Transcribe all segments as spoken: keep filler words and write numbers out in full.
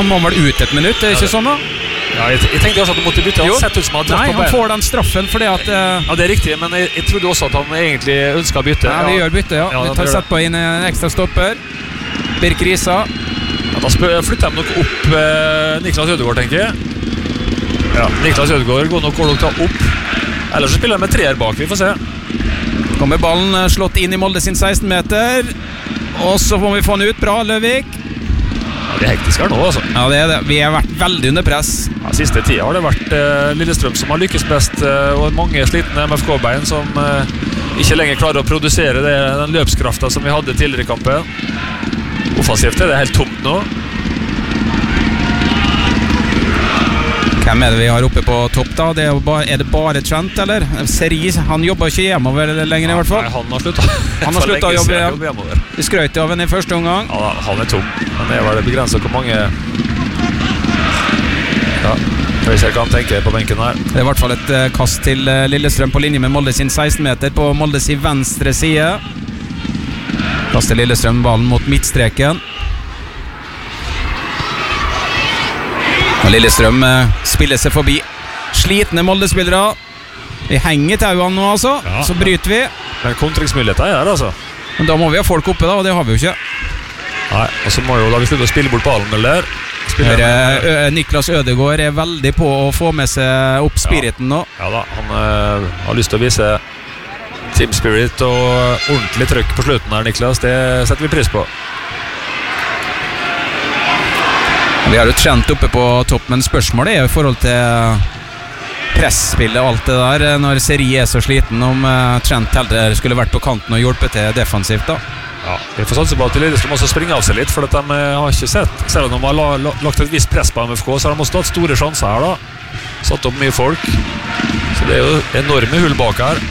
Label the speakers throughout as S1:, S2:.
S1: han må vel ut et minutt, det er ikke sånn da?
S2: Ja, jeg, jeg tenkte også at han måtte bytte. Han sett ut som han
S1: Nei, han får den straffen fordi at uh...
S2: Ja, det er riktig, men jeg, jeg trodde også at han egentlig ønsket å bytte.
S1: Ja, vi gjør bytte, ja, ja vi tar sett på inn en ekstra stopper Birk Risa.
S2: Ja, da flytter de nok opp eh, Niklas Ødegaard, tenker jeg. Ja, Niklas Ødegaard går nok, går nok ta opp. Ellers så spiller de med treer bak, vi får se.
S1: Kommer ballen slått inn i Molde sin seksten meter. Og så får vi få den ut, bra Løvik.
S2: Ja, det er hektisk her nå, altså.
S1: Ja, det er det. Vi har vært veldig under press.
S2: Ja, siste tida har det vært eh, Lillestrøm som har lykkes best, eh, og mange slitne M F K-bein som eh, ikke lenger klarer å produsere det, den løpskraften som vi hadde tidligere i kampen. Offensivt er det helt tomt nå.
S1: Hvem er det vi har oppe på topp da? Det er, bare, er det bare Trent, eller? Serie, han jobber ikke hjemover lenger i hvert fall.
S2: Nei, han har sluttet.
S1: Han har sluttet å jobbe,
S2: jobbe hjemover.
S1: Vi skrøt av henne i første omgang.
S2: Ja, han er tom. Han er vel begrenset hvor mange... Ja, vi ser hva han tenker på benken her.
S1: Det er i hvert fall et uh, kast til uh, Lillestrøm på linje med Molde sin seksten meter på Molde sin venstre side. Kaster Lillestrøm ballen mot midtstreken. Og Lillestrøm eh, spiller seg forbi slitne Molde-spillere. Vi henger tauene nå, altså. Ja, så bryter vi.
S2: Men kontringsmuligheter er her, altså.
S1: Men da må vi ha folk oppe, da, og det har vi jo ikke.
S2: Nei, og så må jo da vi slutte å spille bort ballen, eller?
S1: Her, ø, Niklas Ødegaard er veldig på å få med seg opp spiriten nå.
S2: Ja, ja da, han øh, har lyst til å vise team spirit og ordentlig trøkk på slutten her, Niklas. Det setter vi pris på.
S1: Vi har jo Trent oppe på topp, men spørsmålet er jo i forhold til pressspillet og alt det der, når Serie er så sliten, om Trent heller skulle vært på kanten og hjulpet til defensivt da.
S2: Ja, vi får satse på at Lillestrøm også springer av seg litt, for at de har ikke sett, selv om de har la, la, lagt et visst press på M F K, så har de også hatt store sjanser her da, satt opp mye folk, så det er jo enorme hull bak her.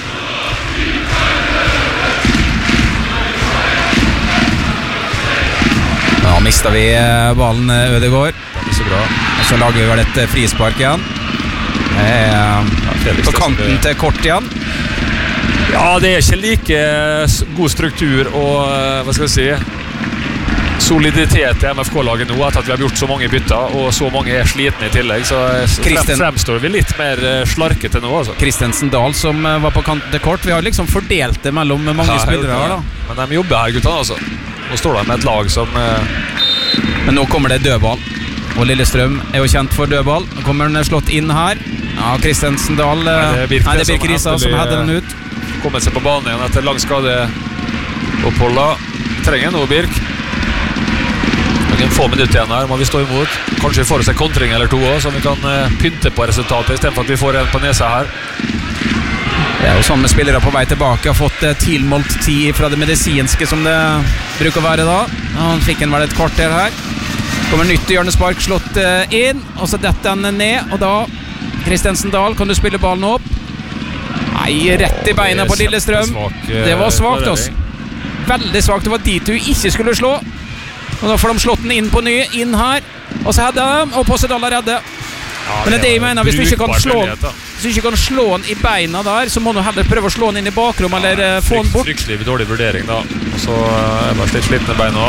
S1: Ja, mistet vi ballen Ødegaard.
S2: Det er så bra.
S1: Og så lager vi vel et frispark igjen. Ja, på kanten til kort igjen.
S2: Ja, det er ikke like god struktur og, hva skal vi si, soliditet i M F K-laget nå, etter at vi har gjort så mange bytter, og så mange er slitne i tillegg, så Kristen... fremstår vi litt mer slarkete nå, altså.
S1: Kristensen Dahl som var på kanten til kort. Vi har liksom fordelt det mellom mange ja, spillere her da.
S2: Men de jobber her, guttene, altså. Nå står de med et lag som eh...
S1: Men nå kommer det dødball. Og Lillestrøm er jo kjent for dødball. Nå kommer den slått inn her. Ja, Kristensen Dahl. Nei, det er Birk, Nei, det er Birk Risa som hadde den ut.
S2: Kommet seg på banen igjen etter lang skade oppholda. Trenger noe Birk. Noen få minutter igjen her må vi stå imot. Kanskje vi får oss en kontring eller to også, så vi kan eh, pynte på resultatet i stedet for at vi får en på nesa her.
S1: Det er jo sånn med spillere på vei tilbake. Har fått eh, tilmålt tid fra det medisinske som det bruker å være da. Han fikk en vel et kvarter her. Kommer nytt hjørnespark slått eh, inn, og så detter den ned. Og da, Kristensen Dahl, kan du spille ballen opp? Nei, rett i beina på Lillestrøm.
S2: Svak, eh,
S1: det var svagt også. Veldig svagt, det var dit du ikke skulle slå. Og da får de slått den inn på ny, inn her. Og så hadde de, og Possedal er redde. Ja, men det er det jeg mener, hvis du ikke kan slå Hvis du ikke kan slå den i beina der, så må du heller prøve å slå den inn i bakrom, eller ja, få den bort.
S2: Fryktelig dårlig vurdering da. Og så er det litt slitne beina.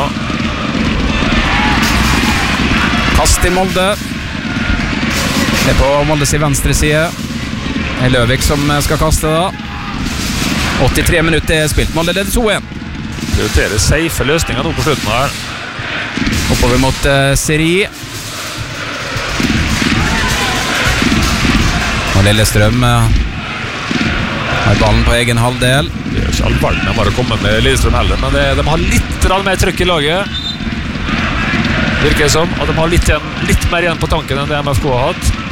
S1: Kast i Molde. Det er på Moldes i venstre side. Det er Løvik som skal kaste da. åttitre minutter er spilt. Molde leder to en.
S2: Prioriterer safe løsninger nå på slutten her.
S1: Oppover mot uh, Serie. Og Lillestrøm uh, har ballen på egen halvdel.
S2: Det er jo ikke all verden de bare kommer med Lillestrøm heller, men det, de har litt mer trykk i laget, virker det som, og de har litt, igjen, litt mer igjen på tanken enn det M F K har hatt.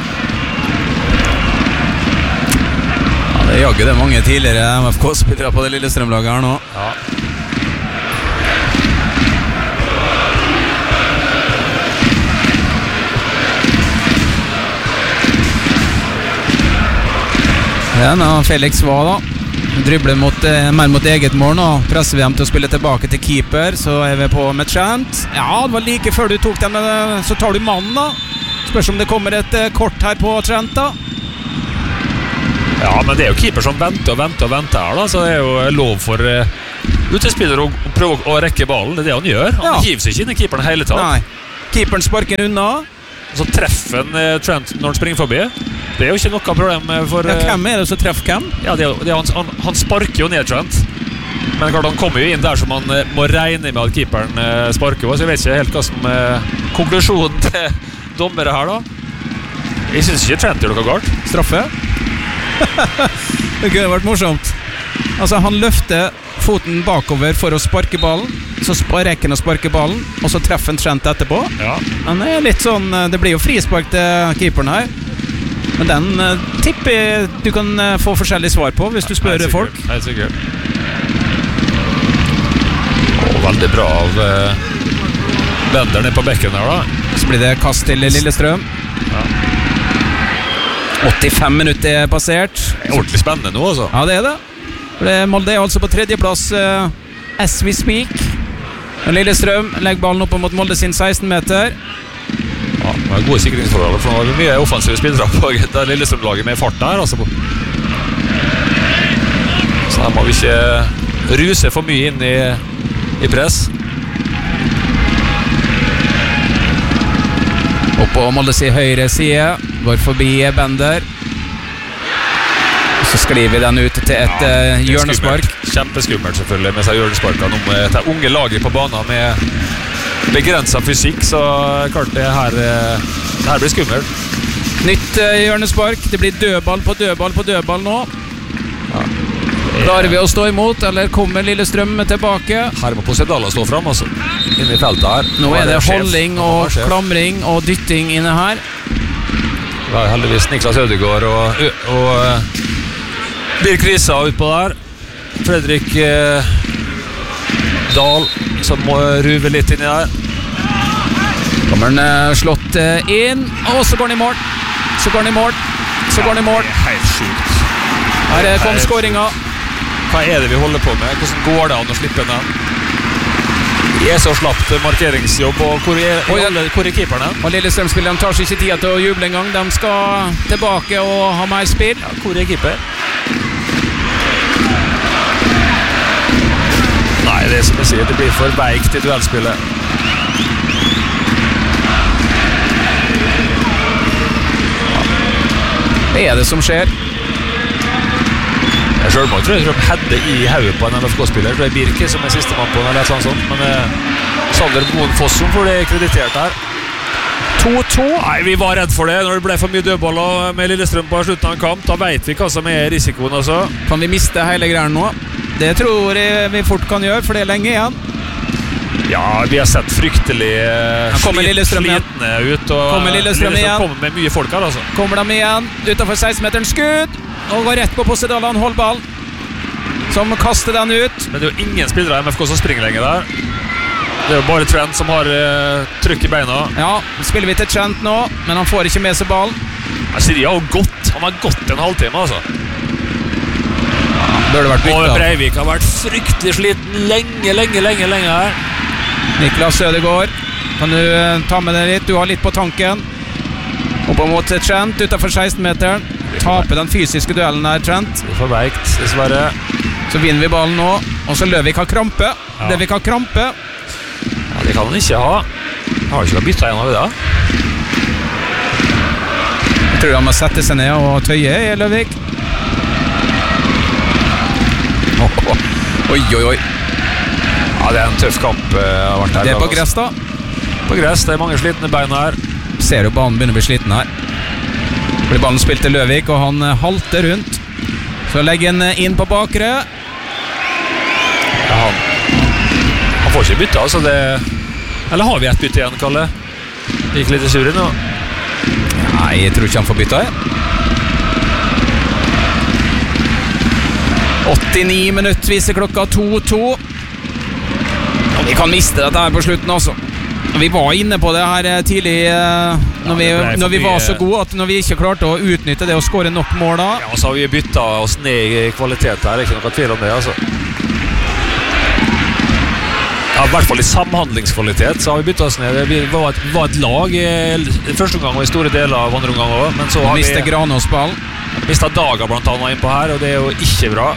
S1: Ja, det jager det mange tidligere M F K-spillere på det Lillestrøm-laget her nå.
S2: Ja.
S1: Ja, nå Felix var da dribler mot, eh, mer mot eget mål nå. Presser vi dem til å spille tilbake til keeper. Så er vi på med Trent. Ja, det var like før du tok den, så tar du mannen da. Spørs om det kommer et eh, kort her på Trent da.
S2: Ja, men det er jo keeper som venter og venter og venter her da. Så det er jo lov for uh, utespillere å prøve å rekke ballen. Det er det han gjør. Han ja. hiver seg ikke inn i keeperen hele tatt.
S1: Nei. Keeperen sparker unna.
S2: Så treffer han eh, Trent når han springer forbi. Det er jo ikke noe problem for
S1: Ja,
S2: eh,
S1: hvem er det som treffer hvem?
S2: Ja, det er, jo- det er han, han, han sparker jo ned Trent. Men klart han kommer jo inn der som han eh, må regne med at keeperen eh, sparker også. Så jeg vet ikke helt hva som er eh, konklusjonen til dommere her da. Jeg synes ikke Trent gjør noe galt.
S1: Straffe. Det kunne vært morsomt. Altså, han løfter foten bakover for å sparke ballen. Så rekker han å sparke ballen, og så treffer han Trent etterpå.
S2: Ja.
S1: Han er litt sånn, det blir jo frispark til keeperen her. Men den uh, tipper jeg du kan uh, få forskjellige svar på hvis du spør
S2: Helt
S1: folk.
S2: sikkert, Helt sikkert. Og veldig bra av uh, Bender ned på bekken her da.
S1: Så blir det kast til Lillestrøm.
S2: Ja.
S1: åttifem minutter er passert.
S2: Det er ordentlig spennende nå altså.
S1: Ja, det er det. For det Molde er altså på tredjeplass uh, as we speak. Og Lillestrøm legger ballen opp mot Molde sin seksten meter.
S2: Ja, det er gode sikringsforhold. For nå har vi mye offensive spillere på det Lillestrøm-laget med fart der altså. Så her må vi ikke ruse for mye inn i, i press.
S1: Opp på Molde sin høyre side. Går forbi Bender. Så sklir vi den ut til et ja, uh, hjørnespark.
S2: Kjempeskummelt selvfølgelig med seg hjørnesparkene om et unge laget på banen med begrenset fysikk, så klart det her, det her blir skummelt.
S1: Nytt uh, hjørnespark. Det blir dødball på dødball på dødball nå. Ja. Klarer vi å stå imot, eller kommer Lillestrøm tilbake?
S2: Her må Posedala stå frem altså. Inne i feltet her.
S1: Nå er det holding og klamring og dytting inne her.
S2: Det er heldigvis Niklas Ødegaard og, og Birk Risa utpå der. Fredrik eh, Dahl som må ruve litt inni der.
S1: Kommer han eh, slått eh, inn, og så går han i mål. Så går han i mål. Så går han i mål.
S2: Det er helt sykt.
S1: Her eh, kom skåringa.
S2: Hva er det vi holder på med? Hvordan går det an å slippe den? Jeg er så slapt markeringsjobb, og hvor er,
S1: Oi,
S2: alle, hvor er keeperne?
S1: Og Lillestrøm-spillerne tar seg ikke tida til å juble en gang. De skal tilbake og ha mer spill.
S2: Ja, hvor er keeper? Nei, det er som jeg sier, det blir for veikt i duellspillet.
S1: Det er det som skjer.
S2: Jeg selv må tror jeg tror de hadde i hodet på en N F K-spiller. Det er Birke som er siste mann på den, eller et eller annet sånt. Men eh, Sander Moen Fossum får det kreditert her. to to. Nei, vi var redd for det når det ble for mye dødballer med Lillestrøm på slutten av en kamp. Da vet vi hva som er risikoen også.
S1: Kan vi miste hele greien nå? Det tror jeg vi fort kan gjøre, for det er lenge igjen.
S2: Ja, vi har sett fryktelig uh, slit, slitne ut. Og
S1: kommer Lillestrøm, Lillestrøm igjen.
S2: Kommer med mye folk her, altså.
S1: Kommer de igjen, utenfor seksten-meteren, skudd! Og går rett på Posedala, han holder ball. Som kaster den ut.
S2: Men det er jo ingen spillere i M F K som springer lenger der. Det er jo bare Trent som har uh, trykk i beina.
S1: Ja, spiller vi til Trent nå, men han får ikke med seg ball.
S2: Siri har jo gått, han har gått en halvtime, altså.
S1: Bør det vært byttet.
S2: Og Breivik har vært fryktelig sliten lenge, lenge, lenge, lenge her.
S1: Niklas Ødegaard, kan du uh, ta med deg litt? Du har litt på tanken. Opp mot Trent, utenfor seksten-meteren. Taper den fysiske duellen her, Trent.
S2: Det er for veikt, dessverre.
S1: Så vinner vi ballen nå, og så Løvik har krampe.
S2: Ja.
S1: Løvik har krampe.
S2: Ja, det kan han ikke ha. Han har ikke byttet igjen av det da.
S1: Jeg tror han må sette seg ned og tøye i Løvik. Oh, oh. Oi, oi, oi.
S2: Ja, det er en tøff kamp. Uh, har vært her,
S1: det er på gress da.
S2: På gress, det er mange slitne bein her.
S1: Ser jo banen begynner å bli sliten her. Blir ballen spilt til Løvik, og han halter rundt. Så legger han inn på bakre.
S2: Ja, han, han får ikke bytte, altså det... Eller har vi et bytte igjen, Kalle? Det gikk litt i surren nå.
S1: Nei, jeg tror ikke han får bytte her. åttini minutter viser klokka to to. Og vi kan miste dette her på slutten også. Vi var inne på det her tidlig når, vi,
S2: ja,
S1: når vi var så gode at når vi ikke klarte å utnytte det og skåre nok mål da.
S2: Ja, så har vi byttet oss ned i kvalitet her, ikke noe tvil om det, altså. Ja, i hvert fall i samhandlingskvalitet så har vi byttet oss ned. Vi var et, var et lag i første omgang og i store deler av andre omgang også, men så har vi
S1: mistet Granås ball.
S2: Mistet Daga blant annet innpå her, og det er jo ikke bra.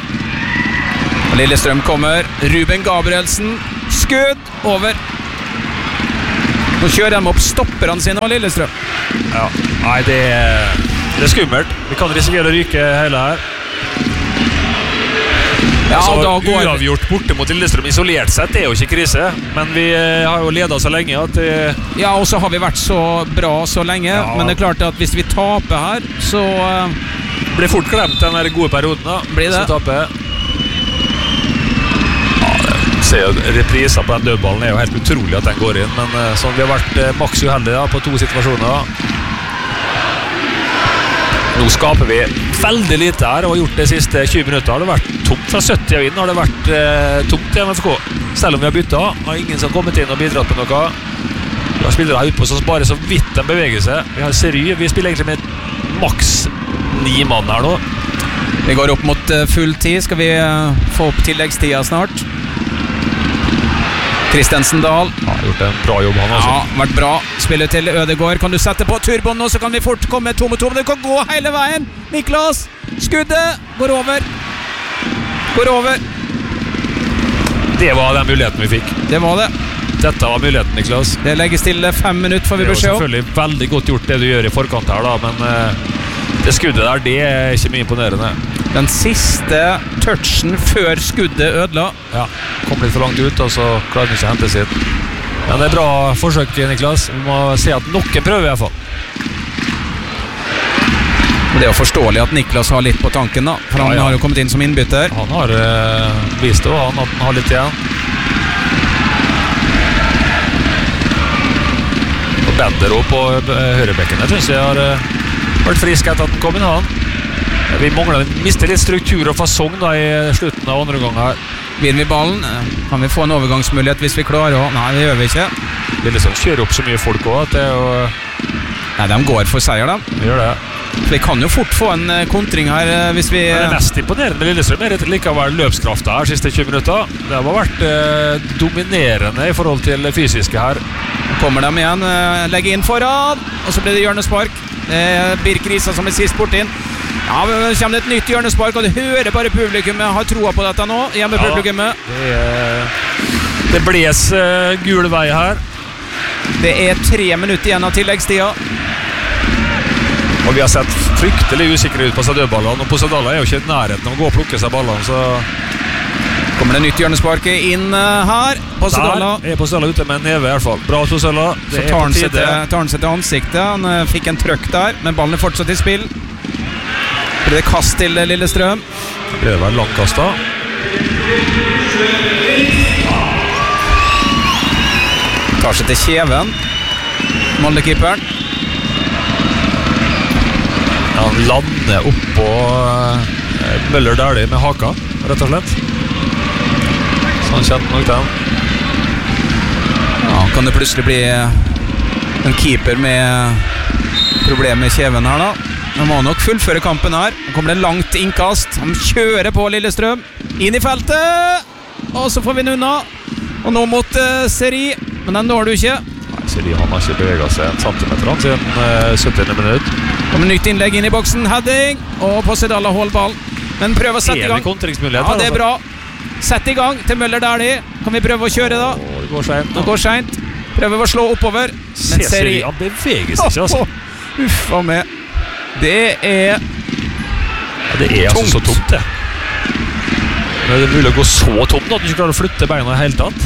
S1: Lillestrøm kommer, Ruben Gabrielsen, skudd over. Nå kjører de opp stopperne sine og Lillestrøm.
S2: Ja, nei, det er, det er skummelt. Vi kan risikere å ryke hele her.
S1: Ja,
S2: altså,
S1: da går
S2: uavgjort borte mot Lillestrøm isolert sett er jo ikke krise, men vi har jo ledet så lenge at det...
S1: Ja, og så har vi vært så bra så lenge, ja. Men det er klart at hvis vi taper her, så uh...
S2: blir fort glemt den der gode perioden da.
S1: Blir det?
S2: Så taper. Ja, det ser jo repriser på den dødballen er jo helt utrolig at den går inn, men uh, sånn vi har vært uh, maks uheldige da, på to situasjoner. Nå skaper vi veldig lite her og har gjort det siste tjue minutter. Har det vært tomt fra sytti og inn, har det vært eh, tomt i M F K. Selv om vi har byttet, har ingen som kommet inn og bidratt med noe. Vi har spillere her ute på som bare så vidt de beveger seg. Vi har Sery, vi spiller egentlig med maks ni mann her nå.
S1: Vi går opp mot uh, full tid, skal vi uh, få opp tilleggstida snart. Kristensen Dahl
S2: ja, har gjort en bra jobb han også.
S1: Ja, vært bra. Spiller til Ødegård. Kan du sette på turboen nå, så kan vi fort komme to mot to. Du kan gå hele veien. Niklas, skuddet går over. Går over.
S2: Det var den muligheten vi fikk.
S1: Det var det.
S2: Dette var muligheten, Niklas.
S1: Det legges til fem minutter, får vi beskjed om.
S2: Det er jo selvfølgelig veldig godt gjort det du gjør i forkant her da, men uh, det skuddet der, det er ikke mye imponerende.
S1: Den siste touchen før skuddet ødela.
S2: Ja, kom litt for langt ut, og så klarer vi ikke å hente sitt. Men det er bra forsøk, Niklas. Vi må se at noen prøver i hvert fall.
S1: Det er jo forståelig at Niklas har litt på tanken da, for han ja, ja. har jo kommet inn som innbytter.
S2: Han har uh, vist det, og han, han har litt igjen. Og Bender også på uh, høyrebekken. Jeg synes jeg har uh, vært frisk etter at han kom inn, han. Vi mangler, vi mister litt struktur og fasong da i slutten av andre gang her.
S1: Vinner vi ballen, kan vi få en overgangsmulighet hvis vi klarer å... Nei, det gjør vi ikke.
S2: Det er liksom kjører opp så mye folk også at det er jo...
S1: Nei, de går for seier da.
S2: Vi gjør det.
S1: Så vi kan jo fort få en kontring her hvis vi...
S2: Men det mest imponerende med Lillestrøm er likevel løpskraften her siste tjue minutter. Det har vært eh, dominerende i forhold til det fysiske her.
S1: Nå kommer de igjen, legger inn foran, og så blir det hjørnespark. Det er Birk Risa som er sist bort inn. Ja, det kommer et nytt hjørnespark, og du hører bare publikummet har troa på dette nå. Hjemme ja, publikummet.
S2: Det, det bles uh, gul vei her.
S1: Det er tre minutter igjen av tilleggstida.
S2: Og vi har sett fryktelig usikre ut på seg dødballene, og Posadala er jo ikke i nærheten av å gå og plukke seg ballene, så...
S1: Kommer det nytt hjørnespark inn uh, her. Posadala.
S2: Der er Posadala ute med en neve i hvert fall. Bra, Posadala.
S1: Så tar han, til, tar han seg til ansiktet. Han uh, fikk en trøkk der, men ballen er fortsatt i spill. Blir det kast til Lillestrøm?
S2: Det blir det vel langt kast da.
S1: Tar seg til Kjeven. Molde-keeperen.
S2: Ja, han lander opp på uh, Møller Dæhlie med haka, rett og slett. Så han kjente nok den.
S1: Ja, kan det plutselig bli en keeper med problem med Kjeven her da? Han må nok fullføre kampen her. Nå kommer det langt innkast. Han kjører på Lillestrøm. Inn i feltet. Og så får vi den unna. Og nå mot uh, Sery. Men den når du ikke.
S2: Nei, Sery han har ikke beveget seg en centimeter han siden uh, syttiende minutt.
S1: Kommer nytt innlegg inn i boksen. Heading. Og Posadala holder ball. Men prøv å sette i gang. Ja, det er bra. Sett i gang til Møller Dæhlie. Kan vi prøve å kjøre da?
S2: Åh, det går sent.
S1: Det går sent. Prøver å slå oppover.
S2: Se Sery, han beveger seg ikke altså.
S1: Uff, hva med? Det er
S2: ja, det er altså så tomt det. Men det er mulig å gå så tomt da, at du ikke klarer å flytte beina helt tatt.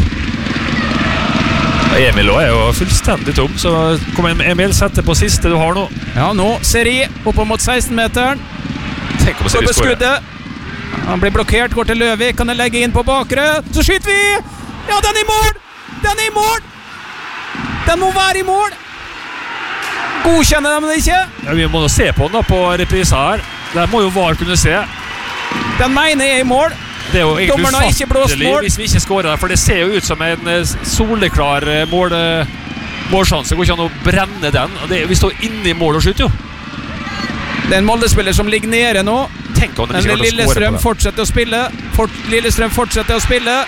S2: Emil er jo fullstendig tom, så kom Emil, sette på siste du har nå.
S1: Ja, nå Sery oppe mot seksten-meteren.
S2: Tenk om Sery skårer.
S1: Han blir blokkert, går til Løvik, kan han legge inn på bakre. Så skyter vi! Ja, den er i mål! Den er i mål! Den må være i mål! Godkjenner de det ikke?
S2: Ja, vi må nå se på den da på reprisa her. Der må jo V A R kunne se.
S1: Den mener jeg er i mål.
S2: Det er jo egentlig
S1: ufattelig
S2: hvis vi ikke skårer der, for det ser jo ut som en soleklar mål, målsjanse. Det går ikke an å brenne den. Det, vi står inne i mål og skyter jo.
S1: Det er en Molde-spiller som ligger nede nå.
S2: Tenk om den ikke
S1: Men Lillestrøm fortsetter å spille. Fort, Lillestrøm fortsetter å spille.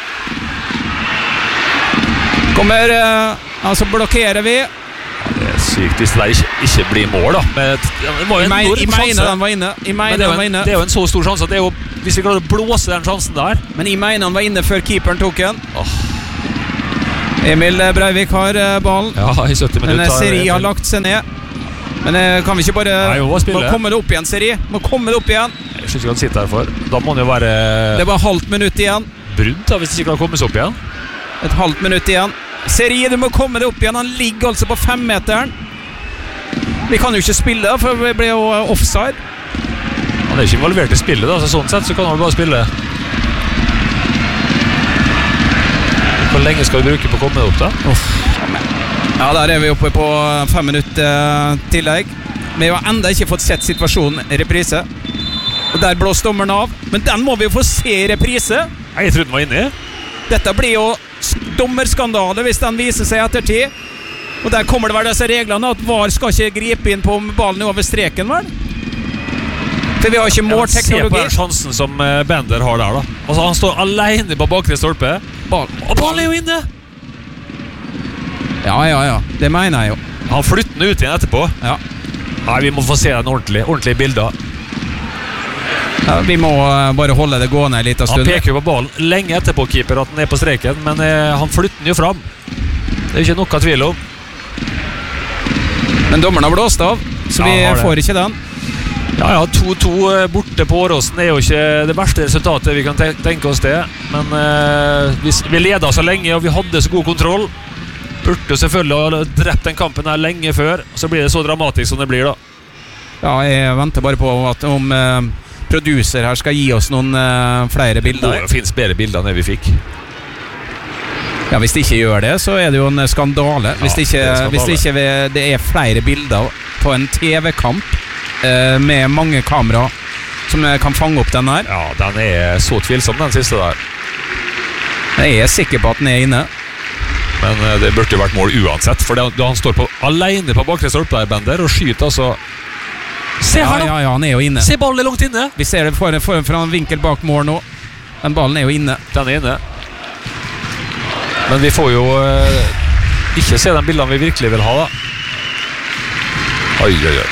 S1: Kommer, uh, altså blokkerer vi.
S2: Det er sykt hvis det der ikke, ikke blir mål da. Men det var jo en
S1: enorm sjanse. I mener den var inne. I mener
S2: det,
S1: var inne.
S2: det er jo en så stor sjanse at det er jo, hvis vi klarer å blåse den sjansen der.
S1: Men i mener han var inne før keeperen tok den.
S2: Oh.
S1: Emil Breivik har ballen.
S2: Ja, i sytti minutter.
S1: Men Seri har lagt seg ned. Men kan vi ikke bare
S2: Nei, må,
S1: må komme det opp igjen, Seri? Må komme det opp igjen.
S2: Jeg synes ikke han sitter her for. Da må han jo være...
S1: Det er bare halvt minutt igjen.
S2: Brudd da, hvis det ikke kan komme seg opp igjen.
S1: Et halvt minutt igjen. Seri, du må komme det opp igjen. Han ligger altså på femmeteren. Vi kan jo ikke spille, for vi blir jo offside.
S2: Han er ikke involvert i spillet, da, så sånn sett så kan han bare spille. Hvor lenge skal du bruke på å komme det opp da?
S1: Uff, ja, der er vi oppe på fem minutter tillegg. Vi har enda ikke fått sett situasjonen i reprise. Og der blåste dommeren av. Men den må vi jo få se i reprise.
S2: Jeg trodde den var inne.
S1: Dette blir jo dommerskandale hvis den viser seg ettertid. Og der kommer det vel disse reglene at V A R skal ikke gripe inn på ballen over streken, vel? For vi har ikke målteknologi.
S2: Se på den sjansen som Bender har der da. Altså han står alene på bakre stolpe.
S1: Ball.
S2: Og ballen er jo inne.
S1: Ja, ja, ja. Det mener jeg jo.
S2: Han flytter den ut igjen etterpå.
S1: Ja.
S2: Nei, vi må få se den ordentlig. Ordentlige bilder.
S1: Ja, vi må bare holde det gående en liten stund.
S2: Han peker jo på ballen lenge etterpå, keeper, at den er på streken. Men eh, han flytter den jo fram. Det er ikke noe tvil om.
S1: Men dommeren har blåst av, så vi
S2: ja,
S1: får ikke den.
S2: Ja, ja, to to borte på Åråsen er jo ikke det verste resultatet vi kan tenke oss det. Men eh, vi, vi leder så lenge, og vi hadde så god kontroll. Burde selvfølgelig ha drept den kampen her lenge før. Så blir det så dramatisk som det blir da.
S1: Ja, jeg venter bare på at om eh, producer her skal gi oss noen eh, flere bilder.
S2: Det finnes bedre bilder enn det vi fikk.
S1: Ja, hvis de ikke gjør det, så er det jo en skandale. Hvis det ikke,
S2: ja, det,
S1: hvis det, ikke vi, det er flere bilder på en T V-kamp eh, med mange kamera som kan fange opp den her.
S2: Ja, den er så tvilsom, den siste der.
S1: Jeg er sikker på at den er inne.
S2: Men eh, det burde jo vært mål uansett, for det, han står på, alene på bakre stolpe der, Bender, og skyter altså. Se her da!
S1: Ja, ja, ja, han er jo inne.
S2: Se, ballen er langt inne.
S1: Vi ser det for, for, for en vinkel bak mål nå. Den ballen er jo inne.
S2: Den er inne. Men vi får jo uh, ikke se den bildene vi virkelig vil ha da. Oi, oi, oi.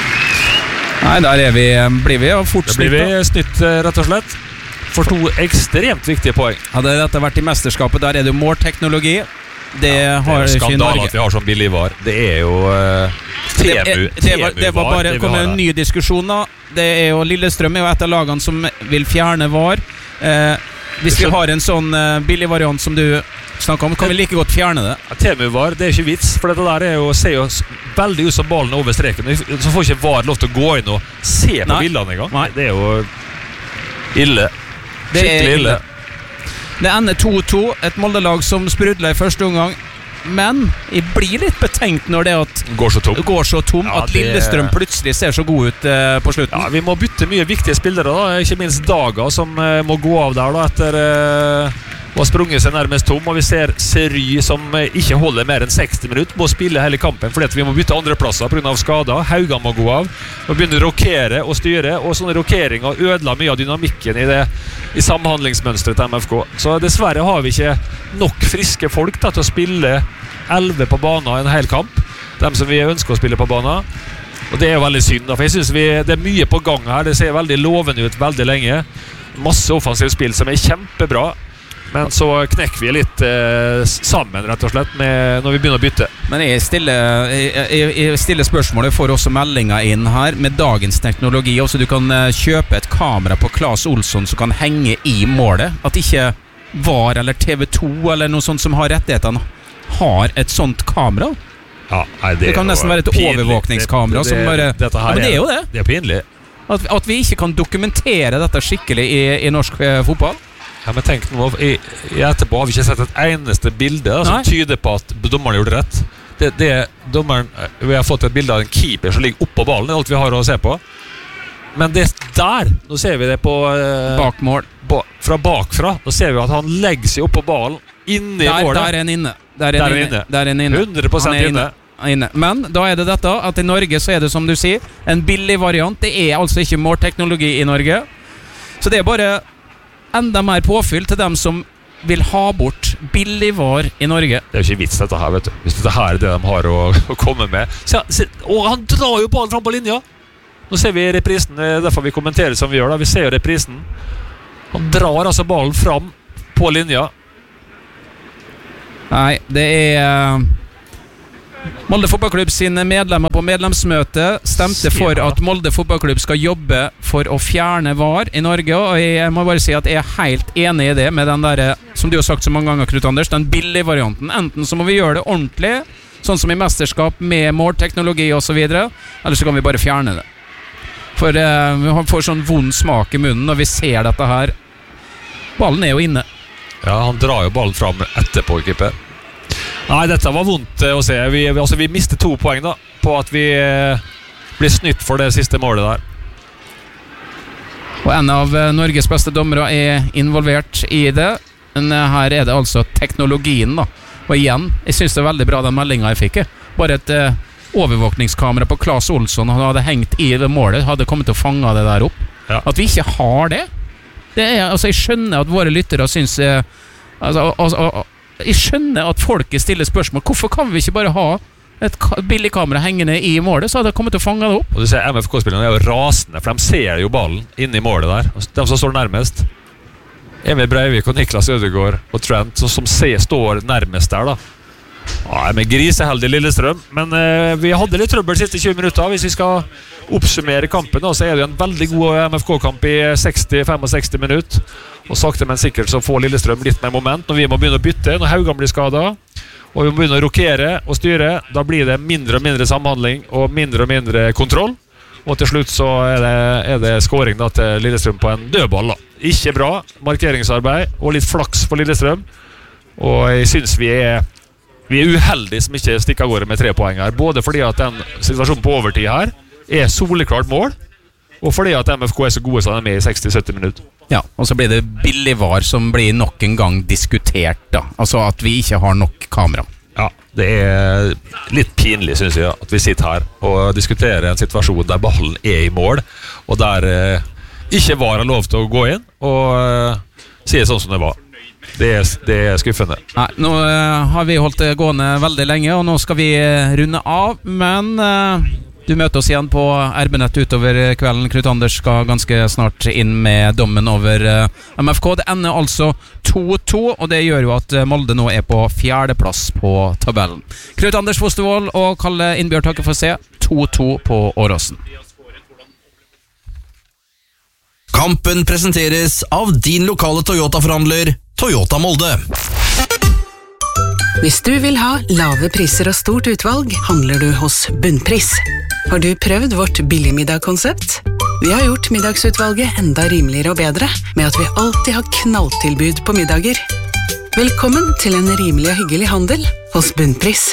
S1: Nei, der er vi, blir vi og fort
S2: snitt. Det blir vi snitt, rett og slett. For to ekstremt viktige poeng.
S1: Hadde dette vært i mesterskapet, der er det jo målteknologi. Det, ja, det har ikke Norge.
S2: At vi har sånn billig V A R. Det er jo uh, T M U.
S1: Det, det, var, det var bare det kommer en ny diskusjon da. Det er jo Lillestrøm er jo et av lagene som vil fjerne V A R. Eh, hvis vi har en sånn uh, billig variant som du snakker om, kan vi like godt fjerne det.
S2: Ja, T M U V A R, det er ikke vits, for dette der er jo, ser jo veldig ut som ballen over streken. Så får ikke V A R lov til å gå inn og se på bildene en gang. Nei. Det er jo ille. Skikkelig ille.
S1: Det ender to to, et Molde-lag som sprudler i første omgang. Men jeg blir litt betenkt når det at
S2: går så tom,
S1: går så tom ja, at det... Lillestrøm plutselig ser så god ut uh, på slutten.
S2: Ja, vi må bytte mye viktige spillere da, ikke minst Daga som uh, må gå av der da, etter uh, å ha sprunget seg nærmest tom, og vi ser Seri som uh, ikke holder mer enn seksti minutter, må spille hele kampen, fordi at vi må bytte andre plasser på grunn av skader. Haugan må gå av, og begynne å rokere og styre, og sånne rokeringer ødela mye av dynamikken i det i samhandlingsmønstret til M F K. Så dessverre har vi ikke nok friske folk da, til å spille elleve på banen en hel kamp, dem som vi ønsker å spille på banen. Og det er jo veldig synd da, for jeg synes vi, det er mye på gang her. Det ser veldig lovende ut veldig lenge. Masse offensivt spill som er kjempebra, men så knekker vi litt eh, sammen rett og slett med, når vi begynner å bytte.
S1: Men jeg stiller, jeg, jeg stiller spørsmålet, får også meldinger inn her med dagens teknologi. Også du kan kjøpe et kamera på Claes Olsson som kan henge i målet. At ikke V A R eller T V to eller noe sånt som har rettighetene har et sånt kamera.
S2: Ja, nei, det,
S1: det kan nesten være et pinlig overvåkningskamera det, det, som bare,
S2: dette her
S1: ja, men det er jo det.
S2: Det er pinlig.
S1: At, at vi ikke kan dokumentere dette skikkelig i, i norsk eh, fotball.
S2: Ja, men tenk nå, i, i etterpå har vi ikke sett et eneste bilde da, som tyder på at dommeren gjorde rett. Det, det dommeren, vi har fått et bilde av en keeper som ligger oppå ballen, det er alt vi har å se på. Men det der, nå ser vi det på eh,
S1: bakmål.
S2: Ba, fra bakfra, nå ser vi at han legger seg oppå ballen inni
S1: der,
S2: målet.
S1: Der er han inne. Der er han inne. Der er han inne.
S2: hundre prosent inne.
S1: inne. Men da er det dette at i Norge så er det som du sier en billig variant. Det er altså ikke målteknologi i Norge. Så det er bare enda mer påfyll til dem som vil ha bort billig var i Norge.
S2: Det er jo ikke vits dette her, vet du. Hvis dette her er det de har å, å komme med. Så, se, og han drar jo ballen fram på linja. Nå ser vi reprisen, derfor vi kommenterer som vi gjør da. Vi ser jo reprisen. Han drar altså ballen fram på linja.
S1: Nei, det er Molde fotballklubb sine medlemmer på medlemsmøte stemte for at Molde fotballklubb skal jobbe for å fjerne V A R i Norge, og jeg må bare si at jeg er helt enig i det med den der, som du har sagt så mange ganger, Knut Anders, den billige varianten. Enten så må vi gjøre det ordentlig, sånn som i mesterskap med målteknologi og så videre, eller så kan vi bare fjerne det. For uh, vi får sånn vond smak i munnen når vi ser dette her. Ballen er jo inne.
S2: Ja, han drar jo ballen fram etterpå, keeper. Nei, dette var vondt å se. Vi, altså, vi mistet to poeng da, på at vi eh, ble snytt for det siste målet der.
S1: Og en av eh, Norges beste dommere er involvert i det. Men eh, her er det altså teknologien da. Og igjen, jeg synes det er veldig bra den meldingen jeg fikk. Bare et eh, overvåkningskamera på Claes Olsson han hadde hengt i det målet, hadde kommet til å fange det der opp. Ja. At vi ikke har det. Det er, altså, jeg skjønner at våre lyttere synes eh, altså, altså, altså jeg skjønner at folket stiller spørsmål. Hvorfor kan vi ikke bare ha et billig kamera hengende i målet, så hadde jeg kommet til å fange det opp? Og
S2: du ser M F K-spillerne er jo rasende, for de ser jo ballen inne i målet der. De som står nærmest. Emil Breivik og Niklas Ødegaard og Trent, som, som ser, står nærmest der da. Ja, men griseheldig Lillestrøm. Men eh, vi hadde litt trøbbel siste tjue minutter. Hvis vi skal oppsummere kampen da, så er det jo en veldig god M F K-kamp i seksti til femogseksti minutter. Og sakte men sikkert så får Lillestrøm litt mer moment når vi må begynne å bytte, når Haugan blir skadet, og vi må begynne å rokere og styre. Da blir det mindre og mindre samhandling og mindre og mindre kontroll, og til slutt så er det, er det scoring da til Lillestrøm på en dødball da. Ikke bra markeringsarbeid og litt flaks for Lillestrøm, og jeg synes vi er vi er uheldige som ikke stikker av gårde med tre poeng her, både fordi at den situasjonen på overtid her er soleklart mål, og fordi at M F K er så gode som de er med i seksti til sytti minutter.
S1: Ja, og så blir det billig V A R som blir nok en gang diskutert da. Altså at vi ikke har nok kamera.
S2: Ja, det er litt pinlig synes jeg at vi sitter her og diskuterer en situasjon der ballen er i mål, og der eh, ikke V A R har lov til å gå inn og eh, si det sånn som det var. Det er, det er skuffende.
S1: Nei, nå uh, har vi holdt det gående veldig lenge, og nå skal vi uh, runde av, men uh, du møter oss igjen på R B-nett utover kvelden. Knut Anders skal ganske snart inn med dommen over uh, M F K. Det ender altså to to, og det gjør jo at Molde nå er på fjerdeplass på tabellen. Knut Anders Fostervold og Kalle Innbjørn takker for se. to to på Åråsen.
S3: Kampen presenteres av din lokale Toyota-forhandler Toyota Molde.
S4: Hvis du vil ha lave priser og stort utvalg, handler du hos Bunnpris. Har du prøvd vårt billigmiddagkonsept? Vi har gjort middagsutvalget enda rimeligere og bedre, med at vi alltid har knalltilbud på middager. Velkommen til en rimelig og hyggelig handel hos Bunnpris.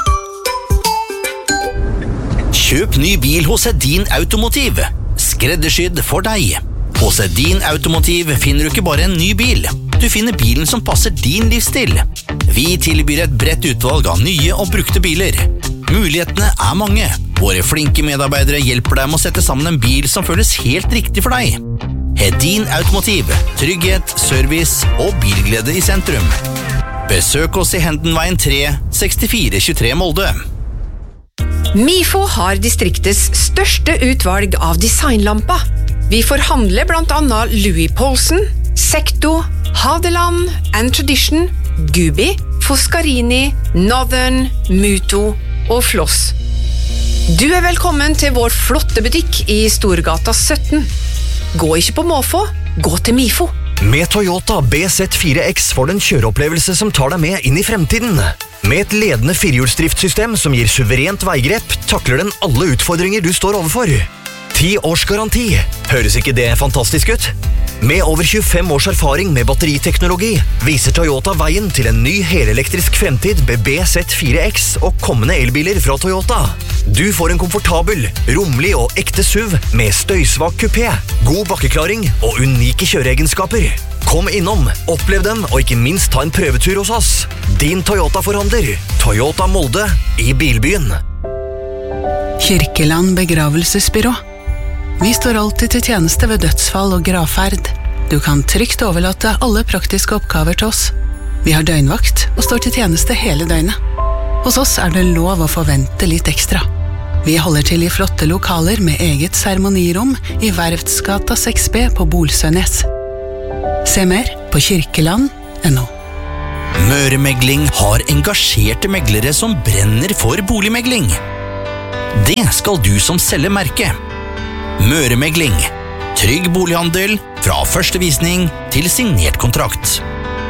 S3: Kjøp ny bil hos Edin Automotiv. Skreddersydd for deg. Hos Edin Automotiv finner du ikke bare en ny bil. Du finner bilen som passer din livsstil. Vi tilbyr et bredt utvalg av nye og brukte biler. Mulighetene er mange. Våre flinke medarbeidere hjelper deg med å sette sammen en bil som føles helt riktig for deg. Edin Automotiv. Trygghet, service og bilglede i sentrum. Besøk oss i Hendenveien tre, sekstifire tjuetre Molde.
S5: Mifo har distriktets største utvalg av designlamper. Vi forhandler blant annet Louis Poulsen, Secto, Hadeland, and Tradition, Gubi, Foscarini, Northern, Muto og Floss. Du er velkommen til vår flotte butikk i Storgata sytten. Gå ikke på måfå, gå til Mifo.
S6: Med Toyota B Z fire X får du en kjøreopplevelse som tar deg med inn i fremtiden. Med et ledende firehjulsdriftssystem som gir suverent veigrep, takler den alle utfordringer du står overfor. ti års garanti. Høres ikke det fantastisk ut? Med over tjuefem års erfaring med batteriteknologi viser Toyota veien til en ny helelektrisk fremtid med B Z fire X og kommende elbiler fra Toyota. Du får en komfortabel, rommelig og ekte S U V med støysvak kupé, god bakkeklaring og unike kjøreegenskaper. Kom innom, opplev dem og ikke minst ta en prøvetur hos oss. Din Toyota-forhandler, Toyota Molde i Bilbyen.
S4: Kirkeland begravelsesbyrå. Vi står alltid til tjeneste ved dødsfall og gravferd. Du kan trygt overlate alle praktiske oppgaver til oss. Vi har døgnvakt og står til tjeneste hele døgnet. Hos oss er det lov å forvente litt ekstra. Vi holder til i flotte lokaler med eget seremonirom i Verftsgata seks B på Bolsønes. Se mer på kirkeland punktum no.
S3: Møремegling har engasjerte meglere som brenner for boligmegling. Det skal du som selger merke. Møремegling. Trygg bolighandel fra første visning til signert kontrakt.